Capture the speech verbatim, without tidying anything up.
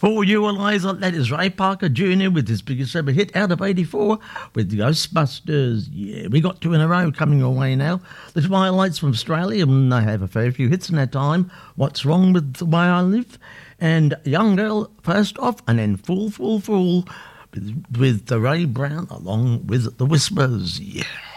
For you, Eliza, that is Ray Parker Junior with his biggest ever hit out of eighty-four with the Ghostbusters. Yeah, we got two in a row coming your way now. The Twilights from Australia, and they have a fair few hits in that time. What's Wrong with the Way I Live? And Young Girl first off, and then Fool, Fool, Fool with, with the Ray Brown along with the Whispers. Yeah.